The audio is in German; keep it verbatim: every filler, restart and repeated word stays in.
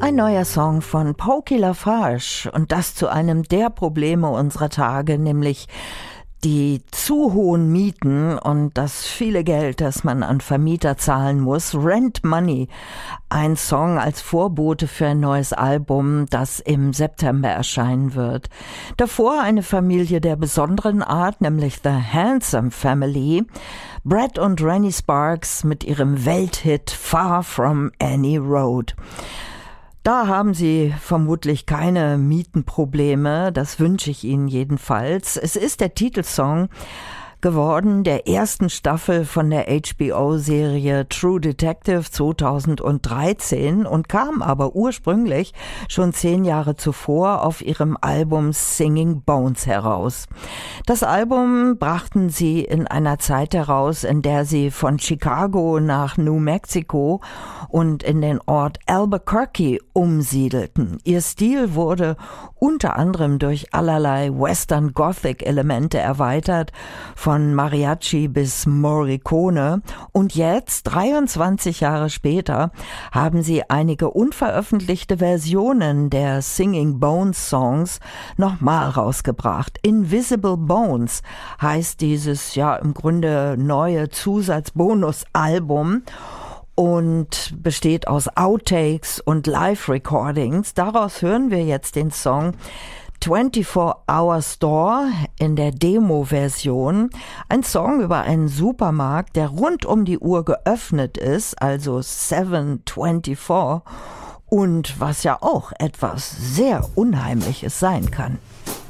Ein neuer Song von Pokey LaFarge und das zu einem der Probleme unserer Tage, nämlich die zu hohen Mieten und das viele Geld, das man an Vermieter zahlen muss. Rent Money, ein Song als Vorbote für ein neues Album, das im September erscheinen wird. Davor eine Familie der besonderen Art, nämlich The Handsome Family. Brett und Rennie Sparks mit ihrem Welthit Far From Any Road. Da haben Sie vermutlich keine Mietenprobleme, das wünsche ich Ihnen jedenfalls. Es ist der Titelsong geworden der ersten Staffel von der H B O-Serie True Detective zweitausenddreizehn und kam aber ursprünglich schon zehn Jahre zuvor auf ihrem Album Singing Bones heraus. Das Album brachten sie in einer Zeit heraus, in der sie von Chicago nach New Mexico und in den Ort Albuquerque umsiedelten. Ihr Stil wurde unter anderem durch allerlei Western Gothic Elemente erweitert, von Mariachi bis Morricone. Und jetzt, dreiundzwanzig Jahre später, haben sie einige unveröffentlichte Versionen der Singing Bones Songs nochmal rausgebracht. Invisible Bones heißt dieses ja im Grunde neue Zusatzbonusalbum und besteht aus Outtakes und Live-Recordings. Daraus hören wir jetzt den Song twenty-four hour Store in der Demo-Version. Ein Song über einen Supermarkt, der rund um die Uhr geöffnet ist, also seven twenty-four, und was ja auch etwas sehr Unheimliches sein kann.